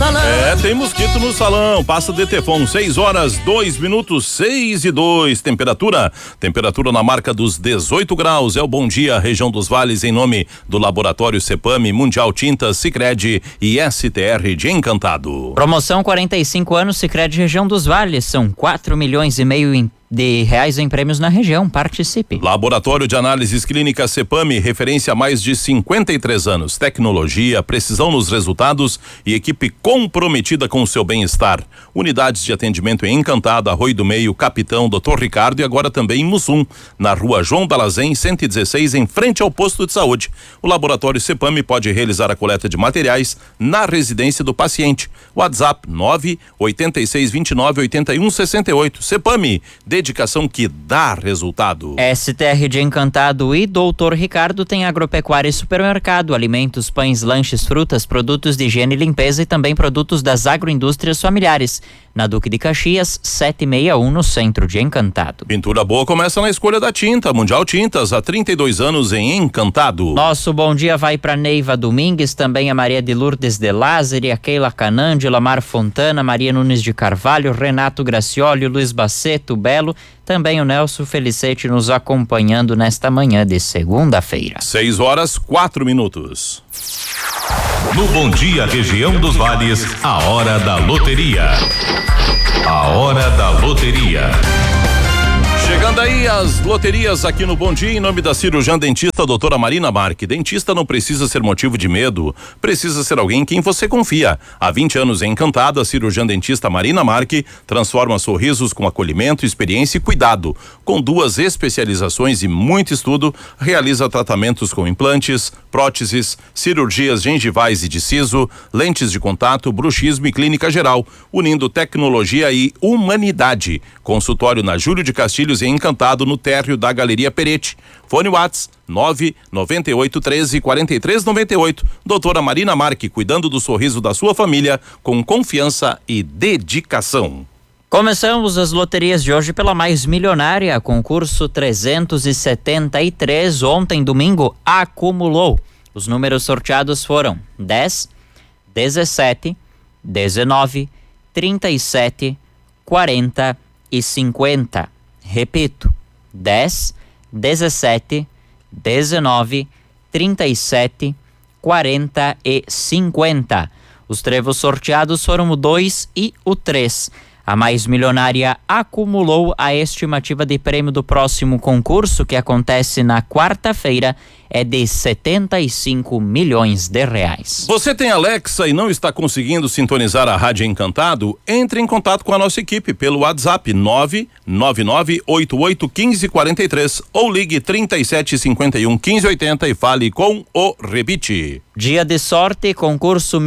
salão. Tem mosquito no salão. Passa Detefon, 6 horas, 2 minutos, 6 e 2. Temperatura na marca dos 18 graus. É o Bom Dia, região dos Vales, em nome do Laboratório Cepame, Mundial Tintas, Sicredi e STR de Encantado. Promoção 45 anos Sicredi região dos Vales. São 4,5 milhões de reais em prêmios na região. Participe. Laboratório de Análises Clínicas Cepame, referência há mais de 53 anos. Tecnologia, precisão nos resultados e equipe comprometida com o seu bem-estar. Unidades de atendimento em Encantado, Arroio do Meio, Capitão, Dr. Ricardo e agora também em Mussum, na rua João Dalazen, 116, em frente ao posto de saúde. O Laboratório Cepame pode realizar a coleta de materiais na residência do paciente. WhatsApp 986298168. Cepame, dedicação que dá resultado. STR de Encantado e Doutor Ricardo tem agropecuária e supermercado, alimentos, pães, lanches, frutas, produtos de higiene e limpeza e também produtos das agroindústrias familiares. Na Duque de Caxias, 761, no centro de Encantado. Pintura boa começa na escolha da tinta. Mundial Tintas, há 32 anos em Encantado. Nosso bom dia vai para Neiva Domingues, também a Maria de Lourdes de Lázari, a Keila Canandi, Lamar Fontana, Maria Nunes de Carvalho, Renato Gracioli, Luiz Baceto, Belo, também o Nelson Felicete nos acompanhando nesta manhã de segunda-feira. 6 horas, 4 minutos. No Bom Dia, região dos Vales, a hora da loteria. A hora da loteria. Chegando aí as loterias aqui no Bom Dia, em nome da cirurgiã dentista doutora Marina Marque. Dentista não precisa ser motivo de medo, precisa ser alguém em quem você confia. Há 20 anos em Encantado, a cirurgiã dentista Marina Marque transforma sorrisos com acolhimento, experiência e cuidado. Com 2 especializações e muito estudo, realiza tratamentos com implantes, próteses, cirurgias gengivais e de siso, lentes de contato, bruxismo e clínica geral, unindo tecnologia e humanidade. Consultório na Júlio de Castilhos em Encantado, no térreo da Galeria Peretti. Fone Whats 998134398. Doutora Marina Marque, cuidando do sorriso da sua família com confiança e dedicação. Começamos as loterias de hoje pela mais milionária, concurso 373. Ontem, domingo, acumulou. Os números sorteados foram 10, 17, 19, 37, 40 e 50. Repito, 10, 17, 19, 37, 40 e 50. Os trevos sorteados foram o 2 e o 3. A mais milionária acumulou a estimativa de prêmio do próximo concurso, que acontece na quarta-feira, é de 75 milhões de reais. Você tem Alexa e não está conseguindo sintonizar a Rádio Encantado? Entre em contato com a nossa equipe pelo WhatsApp 999881543 ou ligue 3751-1580 e fale com o Rebite. Dia de sorte, concurso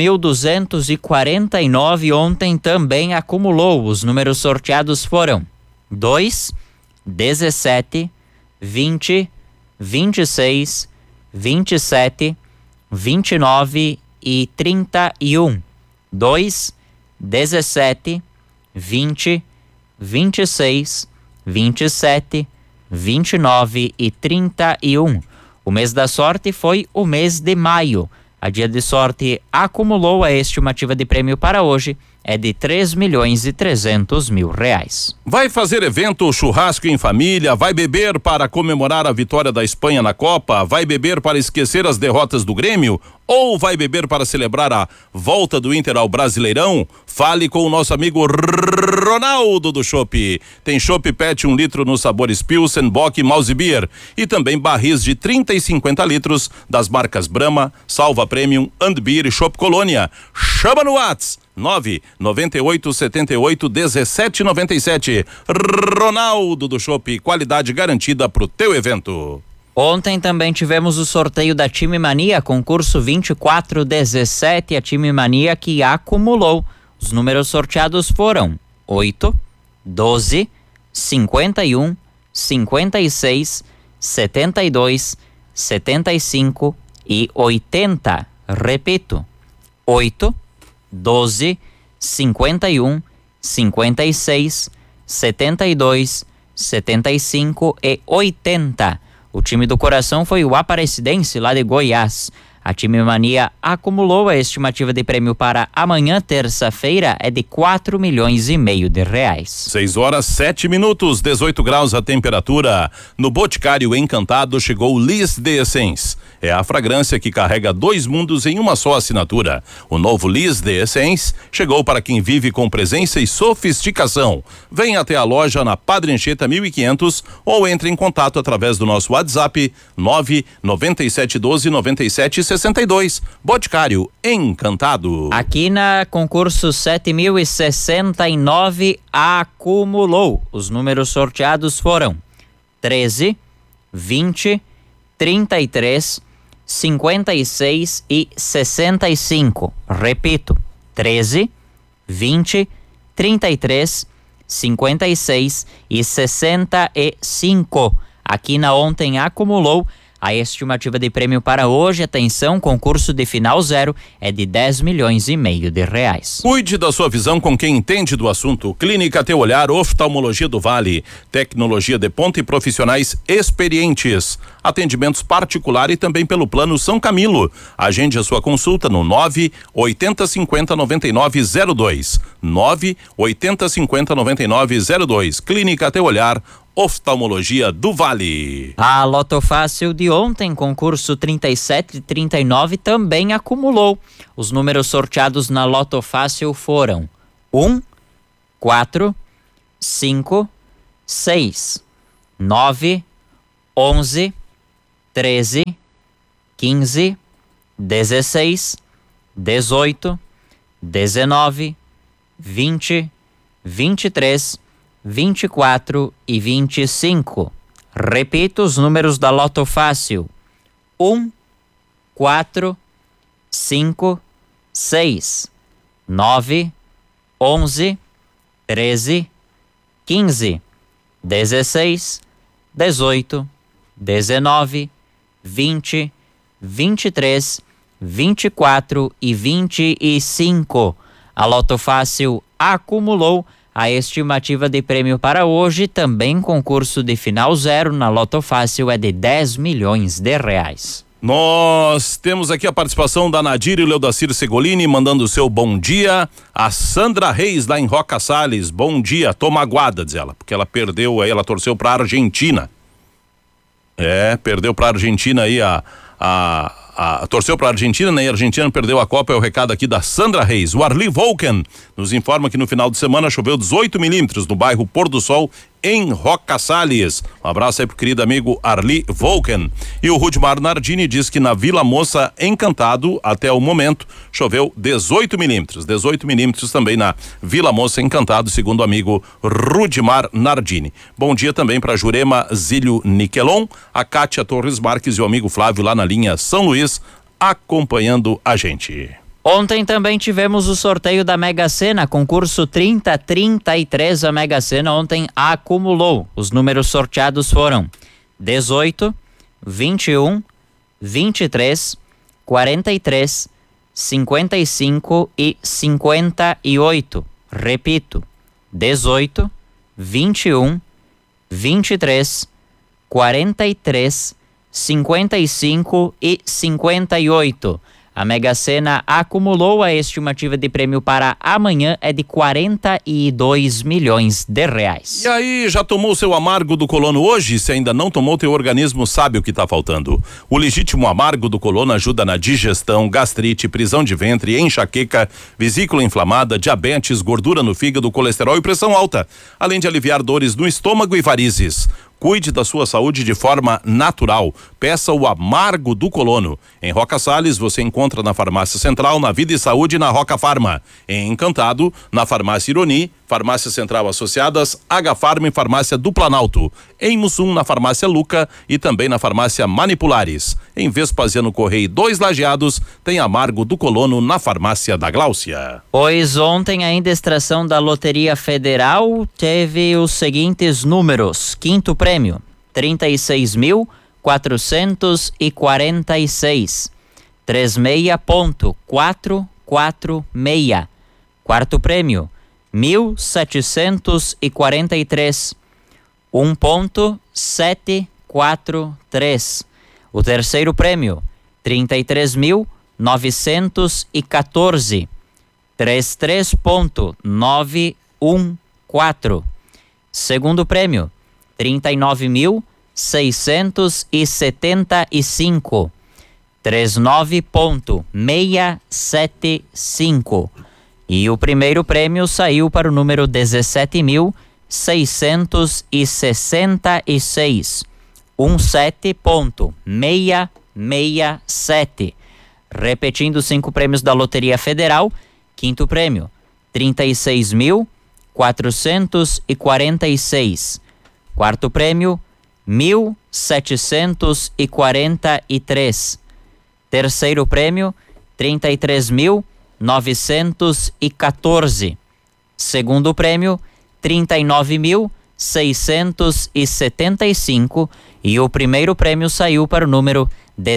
1249, ontem também acumulou. Os números sorteados foram 2, 17, 20, 26, 27, 29 e 31. 2, 17, 20, 26, 27, 29 e 31. O mês da sorte foi o mês de maio. A dia de sorte acumulou a estimativa de prêmio para hoje é de 3.300.000 reais. Vai fazer evento, churrasco em família, vai beber para comemorar a vitória da Espanha na Copa, vai beber para esquecer as derrotas do Grêmio ou vai beber para celebrar a volta do Inter ao Brasileirão? Fale com o nosso amigo Ronaldo do Chopp. Tem Chopp Pet 1 litro nos sabores Pilsen, Bock e Mouse Beer e também barris de 30 e 50 litros das marcas Brahma, Salva Premium, Beer e Chopp Colônia. Chama no WhatsApp 998781797. Ronaldo do Chopp, qualidade garantida pro teu evento. Ontem também tivemos o sorteio da Time Mania, concurso 2417, a Time Mania que acumulou. Os números sorteados foram 8, 12, 51, 56, 72, 75 e 80. Repito, 8, 12, 51, 56, 72, 75 e 80. O time do coração foi o Aparecidense, lá de Goiás. A Time Mania acumulou. A estimativa de prêmio para amanhã, terça-feira, é de 4,5 milhões de reais. 6 horas 7 minutos, 18 graus a temperatura. No Boticário Encantado chegou o Liz de Essence. É a fragrância que carrega 2 mundos em uma só assinatura. O novo Liz de Essence chegou para quem vive com presença e sofisticação. Venha até a loja na Padre Anchieta 1500 ou entre em contato através do nosso WhatsApp 997129762. Boticário Encantado. Aqui na concurso 7.069 acumulou. Os números sorteados foram 13, 20, 33, 56 e 65. Repito, 13, 20, 33, 56 e 65. Aqui na ontem acumulou. A estimativa de prêmio para hoje, atenção, concurso de final zero, é de 10,5 milhões de reais. Cuide da sua visão com quem entende do assunto. Clínica Teu Olhar, Oftalmologia do Vale. Tecnologia de ponta e profissionais experientes. Atendimentos particular e também pelo Plano São Camilo. Agende a sua consulta no 980509902. 980509902. Clínica Teu Olhar, Oftalmologia do Vale. A Loto Fácil de ontem, concurso 37 e 39, também acumulou. Os números sorteados na Loto Fácil foram 1, 4, 5, 6, 9, 11, 13, 15, 16, 18, 19, 20, 23, 24 e 25. Repito os números da Loto Fácil: 1, 4, 5, 6, 9, 11, 13, 15, 16, 18, 19, 20, 23, 24 e 25. A Loto Fácil acumulou. A estimativa de prêmio para hoje, também concurso de final zero na Loto Fácil, é de 10 milhões de reais. Nós temos aqui a participação da Nadir e Leodacir Segolini mandando o seu bom dia. A Sandra Reis lá em Roca Salles, bom dia, tô magoada, diz ela, porque ela perdeu aí, ela torceu pra Argentina. Perdeu pra Argentina aí torceu para a Argentina, né? E a Argentina perdeu a Copa, é o recado aqui da Sandra Reis. O Arli Volken nos informa que no final de semana choveu 18 milímetros no bairro Pôr do Sol, em Roca Salles. Um abraço aí pro querido amigo Arli Volken. E o Rudimar Nardini diz que na Vila Moça Encantado, até o momento, choveu 18 milímetros. 18 milímetros também na Vila Moça Encantado, segundo o amigo Rudimar Nardini. Bom dia também para Jurema Zílio Niquelon, a Kátia Torres Marques e o amigo Flávio lá na linha São Luís, acompanhando a gente. Ontem também tivemos o sorteio da Mega Sena, concurso 3033. A Mega Sena ontem acumulou. Os números sorteados foram 18, 21, 23, 43, 55 e 58. Repito, 18, 21, 23, 43, 55 e 58. A Mega Sena acumulou. A estimativa de prêmio para amanhã é de 42 milhões de reais. E aí, já tomou seu amargo do colono hoje? Se ainda não tomou, teu organismo sabe o que está faltando. O legítimo amargo do colono ajuda na digestão, gastrite, prisão de ventre, enxaqueca, vesícula inflamada, diabetes, gordura no fígado, colesterol e pressão alta, além de aliviar dores no estômago e varizes. Cuide da sua saúde de forma natural. Peça o amargo do colono. Em Roca Salles você encontra na Farmácia Central, na Vida e Saúde e na Roca Farma. Em Encantado, na Farmácia Ironi, Farmácia Central Associadas, H-Farma e Farmácia do Planalto. Em Mussum, na Farmácia Luca e também na Farmácia Manipulares. Em Vespasiano Correia 2 Lajeados, tem amargo do colono na Farmácia da Gláucia. Pois ontem ainda a extração da Loteria Federal teve os seguintes números. Quinto prêmio, 36.446. 36.446. Quarto prêmio, 1.743. 1.743. O terceiro prêmio, 33.914, 33.914. Segundo prêmio, 39.675, 39.675. E o primeiro prêmio saiu para o número 17.666, 17.667. Repetindo 5 prêmios da Loteria Federal. Quinto prêmio, 36.446. Quarto prêmio, 1.743. Terceiro prêmio, 33.914. Segundo prêmio, 39.675. E o primeiro prêmio saiu para o número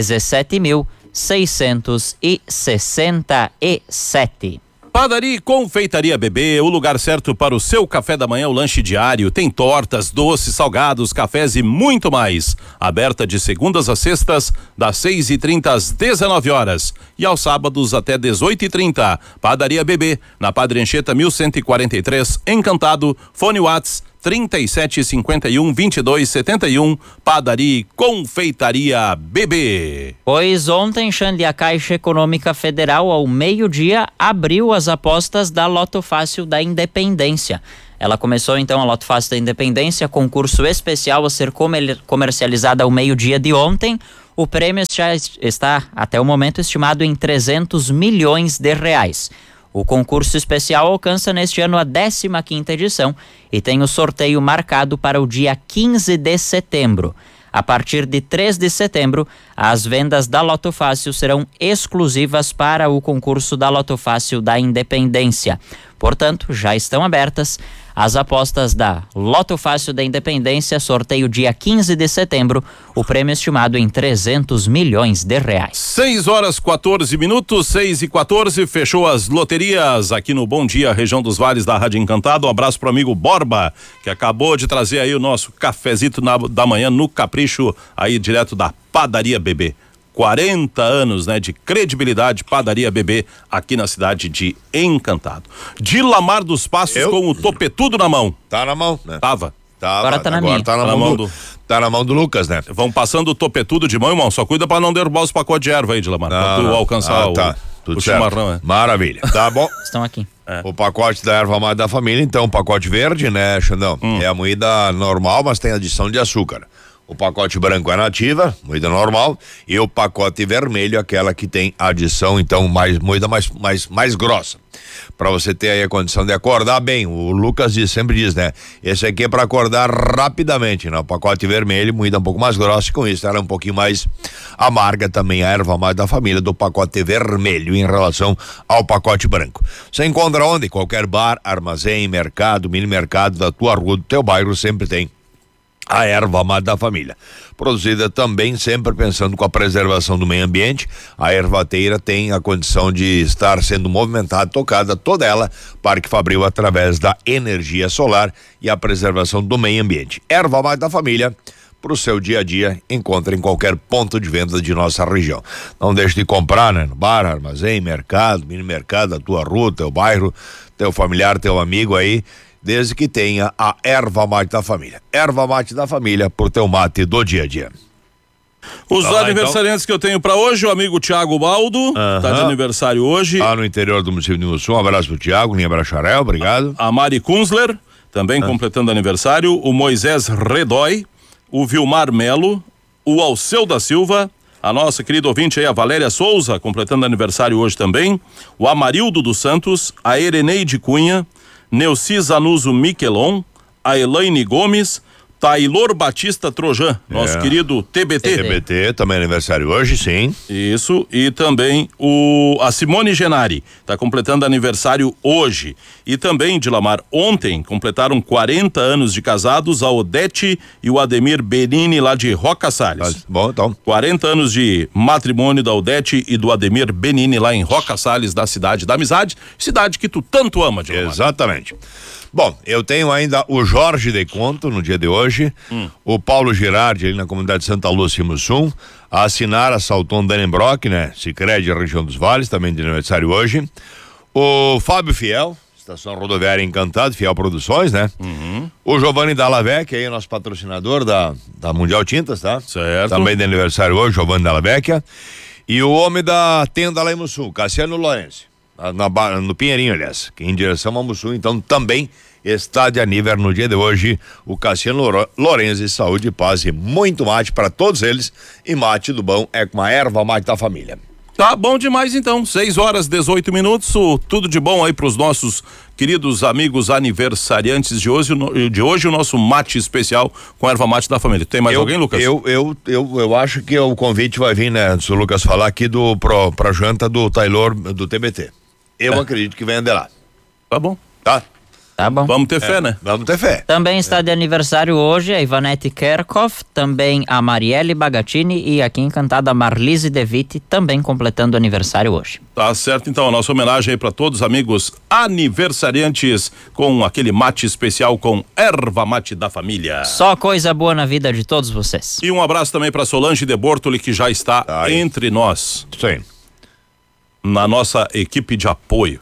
17.667. Padaria e Confeitaria Bebê, o lugar certo para o seu café da manhã, o lanche diário. Tem tortas, doces, salgados, cafés e muito mais. Aberta de segundas a sextas, das 6h30 às 19h. E aos sábados até 18h30. Padaria Bebê, na Padre Anchieta 1143, Encantado. Fone Whats 3751-2271, Padaria e Confeitaria Bebê. Pois ontem, Xande, a Caixa Econômica Federal, ao meio-dia, abriu as apostas da Loto Fácil da Independência. Ela começou então a Loto Fácil da Independência, concurso especial a ser comercializado ao meio-dia de ontem. O prêmio já está, até o momento, estimado em 300 milhões de reais. O concurso especial alcança neste ano a 15ª edição e tem o sorteio marcado para o dia 15 de setembro. A partir de 3 de setembro, as vendas da Loto Fácil serão exclusivas para o concurso da Loto Fácil da Independência. Portanto, já estão abertas as apostas da Loto Fácil da Independência, sorteio dia 15 de setembro, o prêmio estimado em 300 milhões de reais. 6h14, 6h14, fechou as loterias aqui no Bom Dia, região dos Vales da Rádio Encantado. Um abraço pro amigo Borba, que acabou de trazer aí o nosso cafezito da manhã no Capricho, aí direto da Padaria Bebê. 40 anos, né, de credibilidade, Padaria Bebê, aqui na cidade de Encantado. Dilamar dos Passos com o topetudo na mão. Tá na mão, né? Tava. Agora tá na minha. Tá na mão do Lucas, né? Vão passando o topetudo de mão, irmão. Só cuida pra não derrubar os pacotes de erva aí, Dilamar. Pra tu alcançar tudo o certo. chimarrão, né? Maravilha. Tá bom. Estão aqui. O pacote da erva mate da família, então, o pacote verde, né, Xandão? É a moída normal, mas tem adição de açúcar. O pacote branco é nativa, moída normal, e o pacote vermelho, aquela que tem adição, então, moída mais grossa. Pra você ter aí a condição de acordar bem. O Lucas sempre diz, né? Esse aqui é pra acordar rapidamente, né? O pacote vermelho, moída um pouco mais grossa, e com isso ela é um pouquinho mais amarga também, a erva mate da família do pacote vermelho em relação ao pacote branco. Você encontra onde? Qualquer bar, armazém, mercado, mini mercado da tua rua, do teu bairro, sempre tem a erva mate da família. Produzida também sempre pensando com a preservação do meio ambiente. A ervateira tem a condição de estar sendo movimentada, tocada, toda ela, Parque Fabril, através da energia solar e a preservação do meio ambiente. Erva mate da família, para o seu dia a dia, encontra em qualquer ponto de venda de nossa região. Não deixe de comprar, né? No bar, armazém, mercado, mini mercado da tua rua, teu bairro, teu familiar, teu amigo aí, desde que tenha a erva mate da família. Erva mate da família, por teu mate do dia a dia. Os aniversariantes que eu tenho pra hoje, o amigo Tiago Baldo, tá de aniversário hoje. No interior do município de Mussum, um abraço pro Tiago, linha Bracharel, obrigado. A Mari Kunzler, também completando aniversário, o Moisés Redói, o Vilmar Melo, o Alceu da Silva, a nossa querida ouvinte aí, a Valéria Souza, completando aniversário hoje também, o Amarildo dos Santos, a Ereneide Cunha, Neuci Zanuso Miquelon, a Elaine Gomes, Taylor Batista Trojan, nosso querido TBT. TBT, também aniversário hoje, sim. Isso, e também a Simone Genari, tá completando aniversário hoje. E também, Dilamar, ontem completaram 40 anos de casados a Odete e o Ademir Benini, lá de Roca Salles. Bom, então. 40 anos de matrimônio da Odete e do Ademir Benini, lá em Roca Salles, da cidade da amizade, cidade que tu tanto ama, Dilamar. Exatamente. Bom, eu tenho ainda o Jorge de Conto no dia de hoje. hoje, o Paulo Girardi, ali na comunidade Santa Lúcia e Mussum, a assinar, assaltou um Dannenbrock, né? Sicredi, região dos Vales, também de aniversário hoje. O Fábio Fiel, Estação Rodoviária Encantado, Fiel Produções, né? O Giovanni Dallavecchia, aí, nosso patrocinador da Mundial Tintas, tá? Certo. Também de aniversário hoje, Giovanni Dallavecchia. E o homem da tenda lá em Mussum, Cassiano Lourenço, no Pinheirinho, aliás, que em direção a Mussum, então também está de aniversário no dia de hoje, o Cassiano Lourenço. Saúde, paz e muito mate para todos eles, e mate do bom é com a erva mate da família. Tá bom demais então, 6h18, tudo de bom aí pros nossos queridos amigos aniversariantes de hoje, o nosso mate especial com erva mate da família. Tem mais alguém, Lucas? Eu acho que o convite vai vir, né, se o Lucas falar aqui pra janta do Taylor do TBT. Eu acredito que venha de lá. Tá bom. Tá? Tá bom. Vamos ter fé, né? Vamos ter fé. Também está de aniversário hoje a Ivanete Kerkhoff, também a Marielle Bagatini e aqui encantada a Marlise De Vitti, também completando aniversário hoje. Tá certo, então, a nossa homenagem aí para todos os amigos aniversariantes com aquele mate especial com erva mate da família. Só coisa boa na vida de todos vocês. E um abraço também para Solange de Bortoli, que já está entre nós. Sim. Na nossa equipe de apoio.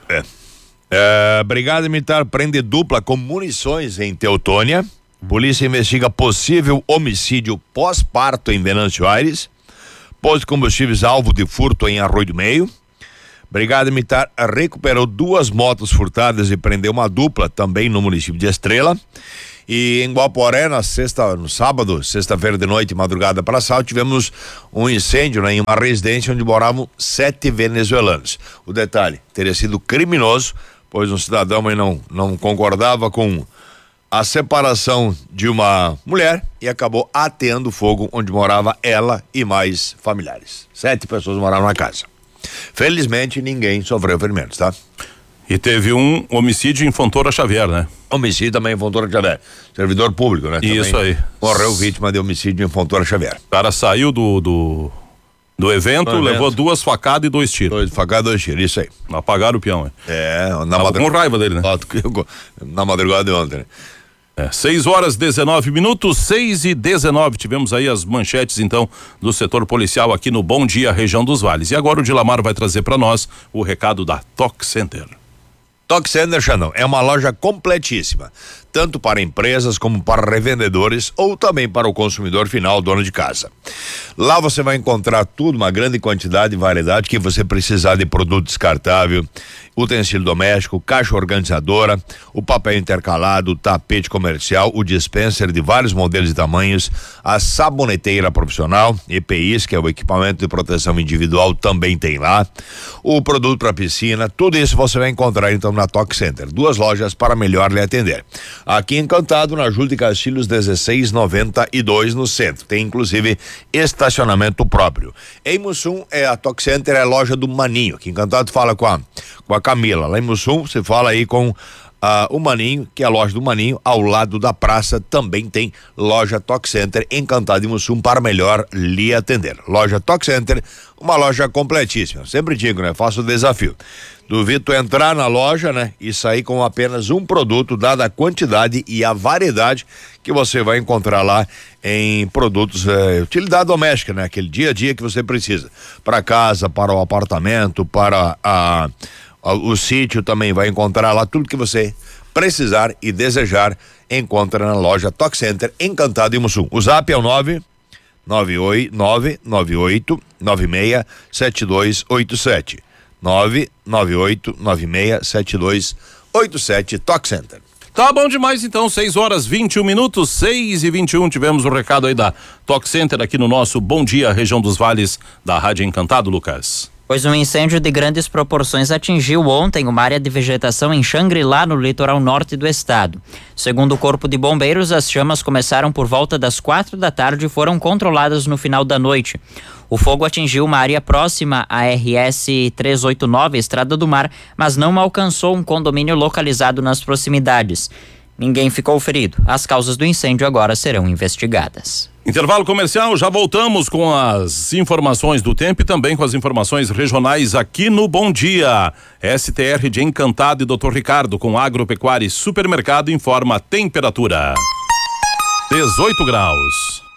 Brigada Militar prende dupla com munições em Teutônia. Polícia investiga possível homicídio pós-parto em Venâncio Aires. Posto de combustíveis alvo de furto em Arroio do Meio. Brigada Militar recuperou 2 motos furtadas e prendeu uma dupla também no município de Estrela. E em Guaporé, no sábado, sexta-feira de noite, madrugada para sábado, tivemos um incêndio, né, em uma residência onde moravam 7 venezuelanos. O detalhe, teria sido criminoso, pois um cidadão aí não concordava com a separação de uma mulher e acabou ateando fogo onde morava ela e mais familiares. 7 pessoas moravam na casa. Felizmente, ninguém sofreu ferimentos, tá? E teve um homicídio em Fontoura Xavier, né? Homicídio também em Fontoura Xavier. Servidor público, né? Isso também aí. Morreu vítima de homicídio em Fontoura Xavier. O cara saiu do evento, levou 2 facadas e 2 tiros. 2 facadas e 2 tiros, isso aí. Apagaram o peão, hein? Na Tava com raiva dele, né? Na madrugada de ontem, né? 6h19, 6h19, tivemos aí as manchetes então do setor policial aqui no Bom Dia, região dos Vales. E agora o Dilamar vai trazer para nós o recado da Toc Center. Toc Center, Xandão, é uma loja completíssima, tanto para empresas como para revendedores ou também para o consumidor final, dono de casa. Lá você vai encontrar tudo, uma grande quantidade e variedade que você precisar de produto descartável, utensílio doméstico, caixa organizadora, o papel intercalado, o tapete comercial, o dispenser de vários modelos e tamanhos, a saboneteira profissional, EPIs, que é o equipamento de proteção individual, também tem lá, o produto para piscina, tudo isso você vai encontrar então na Toc Center. 2 lojas para melhor lhe atender. Aqui em Encantado, na Júlio de Castilhos 1692, no centro. Tem inclusive estacionamento próprio. Em Mussum, a Toc Center é a loja do Maninho. Aqui em Encantado fala com a Camila. Lá em Mussum, você fala aí com o Maninho, que é a loja do Maninho, ao lado da praça. Também tem loja Toc Center, Encantado em Mussum, para melhor lhe atender. Loja Toc Center, uma loja completíssima. Sempre digo, né? Faço o desafio. Duvido tu entrar na loja, né? E sair com apenas um produto, dada a quantidade e a variedade que você vai encontrar lá em produtos, utilidade doméstica, né? Aquele dia a dia que você precisa. Para casa, para o apartamento, para o sítio também vai encontrar lá tudo que você precisar e desejar, encontra na loja Toc Center, Encantado em Mussum. O zap é o 998967287. 998967287 Toc Center. Tá bom demais então, 6h21, 6h21, tivemos o recado aí da Toc Center aqui no nosso Bom Dia, região dos Vales da Rádio Encantado, Lucas. Pois um incêndio de grandes proporções atingiu ontem uma área de vegetação em Xangri-Lá, no litoral norte do estado. Segundo o Corpo de Bombeiros, as chamas começaram por volta das 4 da tarde e foram controladas no final da noite. O fogo atingiu uma área próxima à RS 389, Estrada do Mar, mas não alcançou um condomínio localizado nas proximidades. Ninguém ficou ferido. As causas do incêndio agora serão investigadas. Intervalo comercial, já voltamos com as informações do tempo e também com as informações regionais aqui no Bom Dia. STR de Encantado e Dr. Ricardo com Agropecuária e Supermercado informa a temperatura. 18 graus.